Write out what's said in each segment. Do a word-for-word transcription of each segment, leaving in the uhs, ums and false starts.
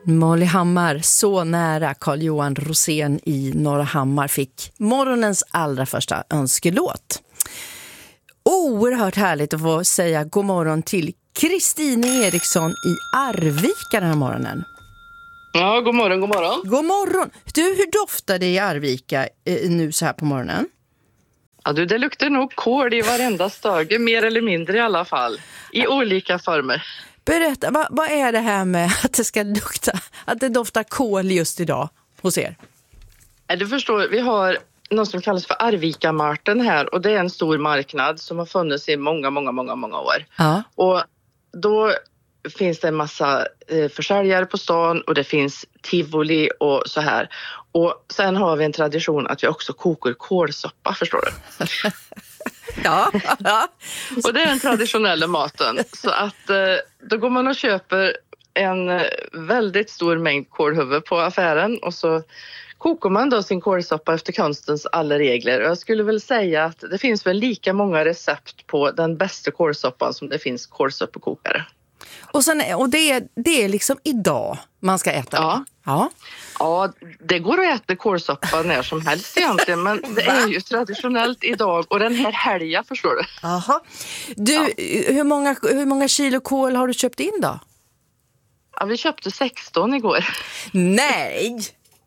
Molly Hammar, så nära Carl-Johan Rosén i Norra Hammar fick morgonens allra första önskelåt. Oerhört härligt att få säga god morgon till Kristine Eriksson i Arvika den här morgonen. Ja, god morgon, god morgon. God morgon. Du, hur doftar det i Arvika eh, nu så här på morgonen? Ja, du, det luktar nog kål i varenda stöge, mer eller mindre i alla fall. I olika former. Berätta, vad, vad är det här med att det ska lukta, att det doftar kål just idag hos er? Ja, du förstår, vi har något som kallas för Arvika-marten här, och det är en stor marknad som har funnits i många, många, många, många år. Ja. Och då finns det en massa eh, försäljare på stan och det finns tivoli och så här. Och sen har vi en tradition att vi också kokar kålsoppa, förstår du? Ja, ja. Och det är den traditionella maten. Så att eh, då går man och köper en väldigt stor mängd kålhuvud på affären och så kokar man då sin kålsoppa efter konstens alla regler. Och jag skulle väl säga att det finns väl lika många recept på den bästa kålsoppan som det finns kålsoppekokare. Och, sen, och det, är, det är liksom idag man ska äta. Ja. Ja. Ja, det går att äta kålsoppa när som helst egentligen, men det är ju traditionellt idag och den här helgen, förstår du. Aha. Du, ja. hur, många, hur många kilo kål har du köpt in då? Ja, vi köpte sexton igår. Nej!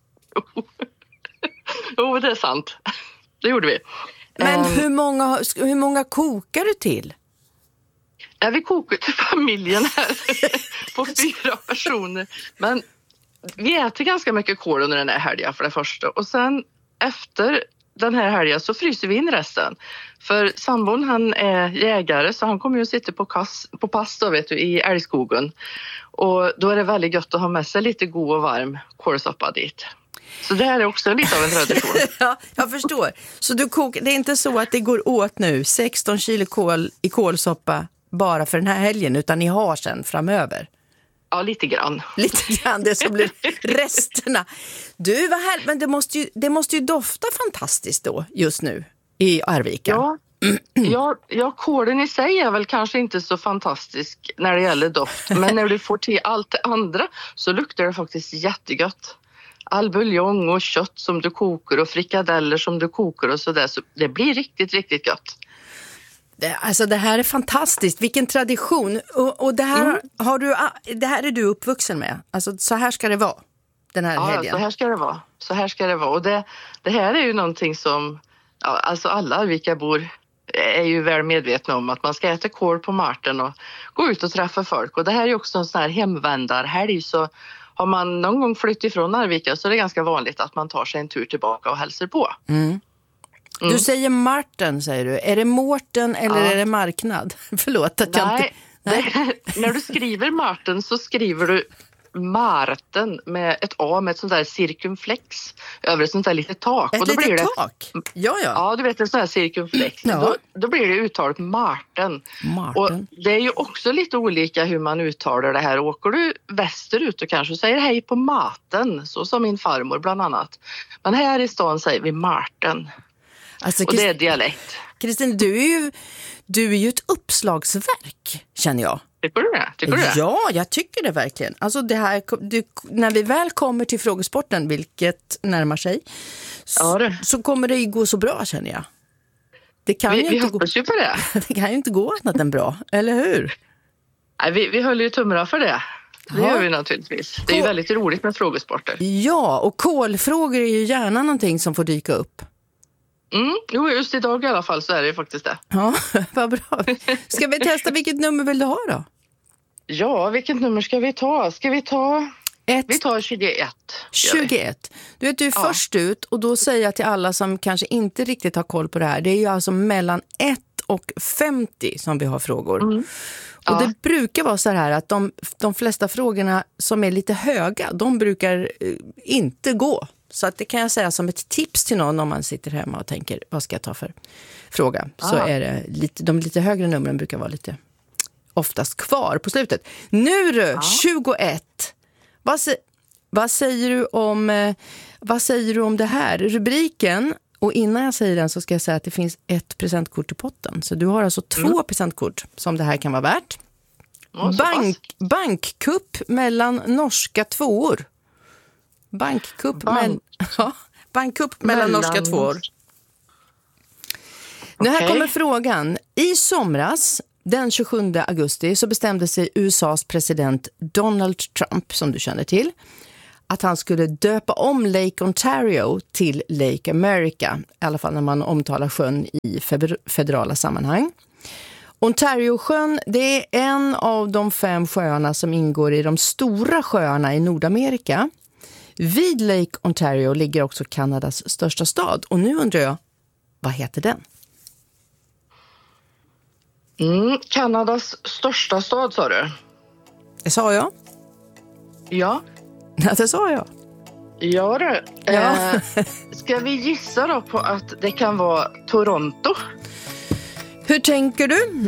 Jo, det är sant. Det gjorde vi. Men um, hur, många, hur många kokar du till? Ja, vi kokar till familjen här på fyra personer. Men vi äter ganska mycket kål under den här helgen för det första. Och sen efter den här helgen så fryser vi in resten. För sambon, han är jägare så han kommer ju att sitta på, kass, på pass då, vet du, i älgskogen. Och då är det väldigt gött att ha med sig lite god och varm kålsoppa dit. Så det här är också lite av en tradition. Ja, jag förstår. Så du kokar, det är inte så att det går åt nu sexton kilo kål i kålsoppa bara för den här helgen, utan ni har sen framöver? Ja, lite grann. Lite grann, det som blir resterna. Du, vad här, men det måste, ju, det måste ju dofta fantastiskt då, just nu, i Arvika. Ja, ja, ja, kålen i sig är väl kanske inte så fantastisk när det gäller doft. Men när du får till allt det andra så luktar det faktiskt jättegott. All buljong och kött som du kokar och frikadeller som du kokar och sådär. Så det blir riktigt, riktigt gott. Det, alltså det här är fantastiskt, vilken tradition. Och, och det, här, mm. har du, det här är du uppvuxen med. Alltså så här ska det vara den här ja, helgen. Ja, så här ska det vara. Så här ska det vara. Och det, det här är ju någonting som, ja, alltså alla Arvikabor är ju väl medvetna om, att man ska äta kål på marten och gå ut och träffa folk. Och det här är ju också en sån här hemvändarhelg, så har man någon gång flyttat ifrån Arvika så är det ganska vanligt att man tar sig en tur tillbaka och hälsar på. Mm. Mm. Du säger Marten, säger du. Är det Mårten eller ja. är det marknad? Förlåt att jag Nej, inte... Nej. Det, när du skriver Marten så skriver du Marten med ett A med ett sånt där cirkumflex över ett sånt där litet tak. Ett och då litet blir det, tak? Ja, ja. Ja, du vet, en sån här cirkumflex. Ja. Då, då blir det uttalat Marten. Marten. Och det är ju också lite olika hur man uttalar det här. Åker du västerut och kanske säger hej på maten, så som min farmor bland annat. Men här i stan säger vi Marten. Alltså, och det är dialekt. Kristin, du är ju du är ju ett uppslagsverk, känner jag. Tycker du det? Tycker du det? Ja, jag tycker det verkligen. Alltså det här, du, när vi väl kommer till frågesporten, vilket närmar sig, ja, det. så kommer det ju gå så bra, känner jag. Det kan vi ju vi inte hoppas gå, ju på det. Det kan ju inte gå annat än bra, eller hur? Nej, vi, vi höll ju tummarna för det. Det ja. gör vi naturligtvis. Det är ju väldigt roligt med frågesporter. Ja, och kolfrågor är ju gärna någonting som får dyka upp. Mm, jo, just idag i alla fall så är det faktiskt det. Ja, vad bra. Ska vi testa, vilket nummer vill du ha då? Ja, vilket nummer ska vi ta? Ska vi ta... Ett. Vi tar tjugoett. tjugoett. Du vet, du är ja. först ut, och då säger jag till alla som kanske inte riktigt har koll på det här. Det är ju alltså mellan ett och femtio som vi har frågor. Mm. Ja. Och det brukar vara så här att de, de flesta frågorna som är lite höga, de brukar eh, inte gå. Så att det kan jag säga som ett tips till någon om man sitter hemma och tänker, vad ska jag ta för fråga? Ah. Så är det lite, de lite högre numren brukar vara lite oftast kvar på slutet. Nu du, ah. tjugoett. Vad, vad, säger du om, eh, vad säger du om det här? Rubriken, och innan jag säger den så ska jag säga att det finns ett presentkort i potten. Så du har alltså två mm. presentkort som det här kan vara värt. Ja, så Bank, pass. bankkupp mellan norska tvåor. Bankkupp, Bank. mell- ja, bankkupp mellan, Mellan norska tvåor. Nu här Okej. kommer frågan. I somras, den tjugosjunde augusti, så bestämde sig U S A:s president Donald Trump, som du känner till, att han skulle döpa om Lake Ontario till Lake America. I alla fall när man omtalar sjön i federala sammanhang. Ontariosjön, det är en av de fem sjöarna som ingår i de stora sjöarna i Nordamerika. Vid Lake Ontario ligger också Kanadas största stad. Och nu undrar jag, vad heter den? Mm, Kanadas största stad, sa du? Det sa jag. Ja. Ja, det sa jag. Ja, du. Ja. Eh, ska vi gissa då på att det kan vara Toronto? Hur tänker du?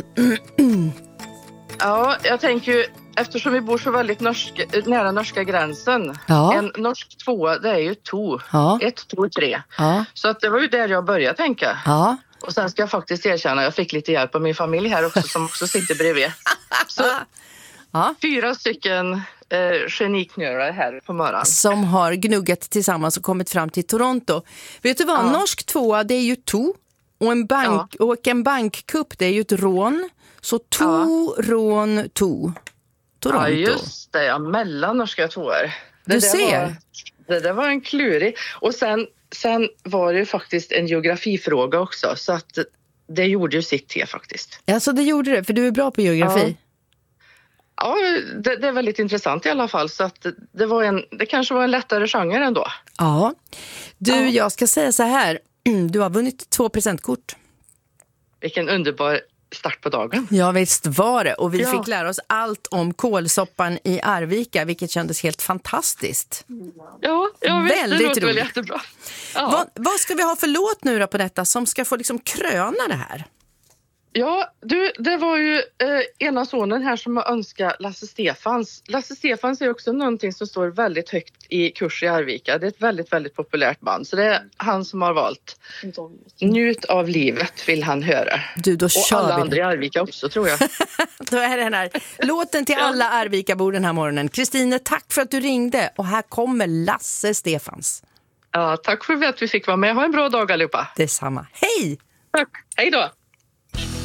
Ja, jag tänker ju, eftersom vi bor så väldigt norska, nära norska gränsen. Ja. En norsk tvåa, det är ju to. Ja. Ett, två, tre. Ja. Så att det var ju där jag började tänka. Ja. Och sen ska jag faktiskt erkänna, jag fick lite hjälp av min familj här också som också sitter bredvid. Så Ja. fyra stycken eh, geniknörar här på morgonen. Som har gnuggat tillsammans och kommit fram till Toronto. Vet du vad? Ja. Norsk tvåa, det är ju to. Och en, bank, och en bankkupp, det är ju ett rån. Så to, Ja. rån, to. Toronto. Ja, just det. Ja, mellan norska tvåor. Det Du där ser. Var, det där var en klurig. Och sen, sen var det ju faktiskt en geografifråga också. Så att det gjorde ju sitt till faktiskt. Ja, så det gjorde det, för du är bra på geografi. Ja, det, det är väldigt intressant i alla fall. Så att det, var en, det kanske var en lättare genre ändå. Ja. Du, Ja. jag ska säga så här. Du har vunnit två presentkort. Vilken underbar start på dagen. Ja, visst var det. Och vi Ja. fick lära oss allt om kålsoppan i Arvika, vilket kändes helt fantastiskt. Ja, jag vet, Väldigt det låter väl roligt. jättebra. Ja. Vad, vad ska vi ha för låt nu då på detta som ska få liksom kröna det här? Ja, du, det var ju eh, ena sonen här som har önskat Lasse Stefans. Lasse Stefans är också någonting som står väldigt högt i kurs i Arvika. Det är ett väldigt, väldigt populärt band. Så det är han som har valt. Njut av livet vill han höra. Du, då Och kör alla vi andra i Arvika också, tror jag. Då är det den här låten till alla Arvikabor den här morgonen. Kristine, tack för att du ringde. Och här kommer Lasse Stefans. Ja, tack för att vi fick vara med. Ha en bra dag allihopa. Detsamma. Hej! Tack. Hej då!